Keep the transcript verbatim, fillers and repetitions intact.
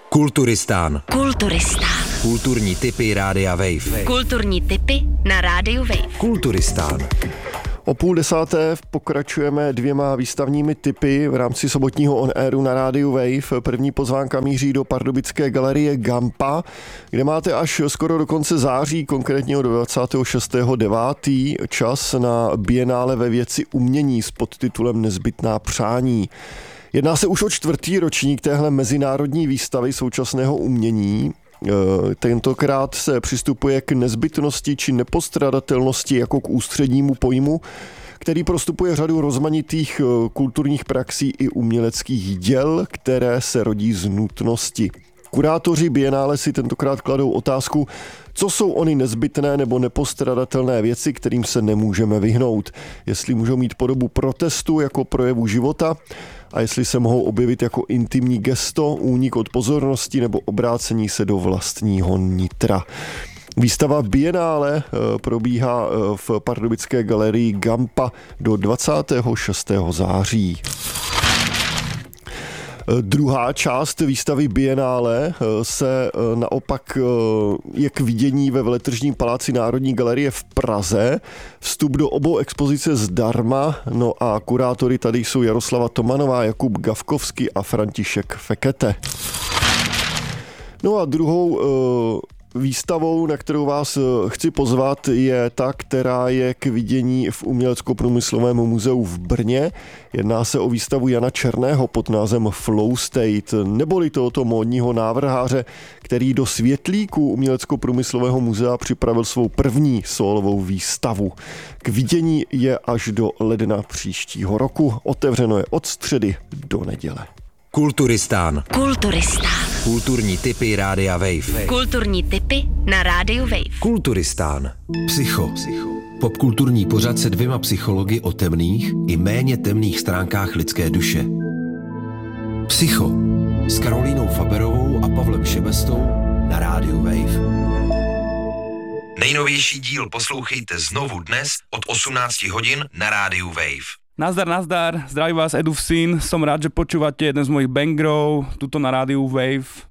Kulturistán. Kulturistán. Kulturní tipy Rádia Wave. Kulturní tipy na Rádiu Wave. Kulturistán. O půl desáté pokračujeme dvěma výstavními tipy v rámci sobotního on-airu na rádiu Wave. První pozvánka míří do pardubické galerie Gampa, kde máte až skoro do konce září, konkrétně do dvacátého šestého devátého čas na bienále ve věci umění s podtitulem Nezbytná přání. Jedná se už o čtvrtý ročník téhle mezinárodní výstavy současného umění. Tentokrát se přistupuje k nezbytnosti či nepostradatelnosti jako k ústřednímu pojmu, který prostupuje řadu rozmanitých kulturních praxí i uměleckých děl, které se rodí z nutnosti. Kurátoři bienále si tentokrát kladou otázku, co jsou ony nezbytné nebo nepostradatelné věci, kterým se nemůžeme vyhnout. Jestli můžou mít podobu protestu jako projevu života a jestli se mohou objevit jako intimní gesto, únik od pozornosti nebo obrácení se do vlastního nitra. Výstava bienále probíhá v pardubické galerii Gampa do dvacátého šestého září. Druhá část výstavy bienále se naopak je k vidění ve Veletržním paláci Národní galerie v Praze. Vstup do obou expozice zdarma, no a kurátory tady jsou Jaroslava Tomanová, Jakub Gavkovský a František Fekete. No a druhou výstavou, na kterou vás chci pozvat, je ta, která je k vidění v Umělecko-průmyslovém muzeu v Brně. Jedná se o výstavu Jana Černého pod názvem Flow State, neboli tohoto módního návrháře, který do světlíků Umělecko-průmyslového muzea připravil svou první sólovou výstavu. K vidění je až do ledna příštího roku. Otevřeno je od středy do neděle. Kulturistán. Kulturistán. Kulturní tipy Rádia Wave. Kulturní tipy na Rádiu Wave. Kulturistán. Psycho. Popkulturní pořad se dvěma psychologi o temných i méně temných stránkách lidské duše. Psycho s Karolínou Faberovou a Pavlem Šebestou na Rádiu Wave. Nejnovější díl poslouchejte znovu dnes od osmnáct hodin na Rádiu Wave. Nazdar, nazdar, zdraví vás Edu Vsín, som rád, že počúvate jeden z mojich bangrov, tuto na rádiu Wave.